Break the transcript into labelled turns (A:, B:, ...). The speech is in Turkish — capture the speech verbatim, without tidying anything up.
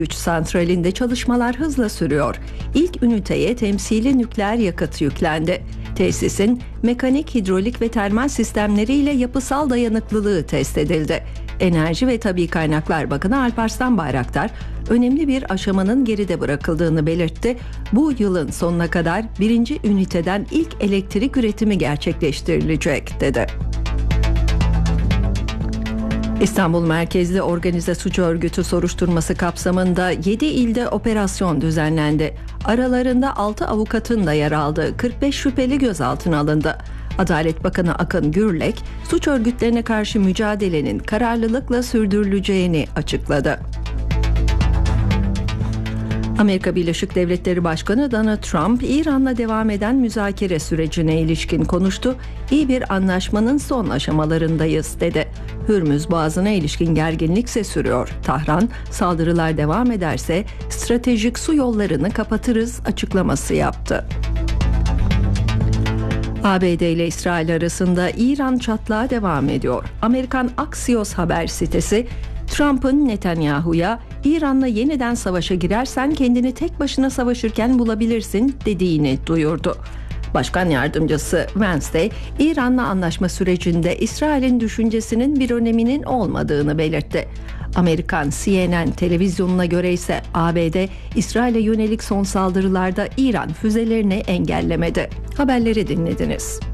A: Güç santralinde çalışmalar hızla sürüyor. İlk üniteye temsili nükleer yakıt yüklendi. Tesisin mekanik, hidrolik ve termal sistemleriyle yapısal dayanıklılığı test edildi. Enerji ve Tabii Kaynaklar Bakanı Alparslan Bayraktar, önemli bir aşamanın geride bırakıldığını belirtti. Bu yılın sonuna kadar birinci üniteden ilk elektrik üretimi gerçekleştirilecek, dedi. İstanbul merkezli organize suç örgütü soruşturması kapsamında yedi ilde operasyon düzenlendi. Aralarında altı avukatın da yer aldığı kırk beş şüpheli gözaltına alındı. Adalet Bakanı Akın Gürlek, suç örgütlerine karşı mücadelenin kararlılıkla sürdürüleceğini açıkladı. Amerika Birleşik Devletleri Başkanı Donald Trump, İran'la devam eden müzakere sürecine ilişkin konuştu. İyi bir anlaşmanın son aşamalarındayız, dedi. Hürmüz Boğazı'na ilişkin gerginlikse sürüyor. Tahran, saldırılar devam ederse stratejik su yollarını kapatırız açıklaması yaptı. A B D ile İsrail arasında İran çatlağı devam ediyor. Amerikan Axios haber sitesi, Trump'ın Netanyahu'ya "İran'la yeniden savaşa girersen kendini tek başına savaşırken bulabilirsin" dediğini duyurdu. Başkan yardımcısı Vance de İran'la anlaşma sürecinde İsrail'in düşüncesinin bir öneminin olmadığını belirtti. Amerikan C N N televizyonuna göre ise A B D, İsrail'e yönelik son saldırılarda İran füzelerini engellemedi. Haberleri dinlediniz.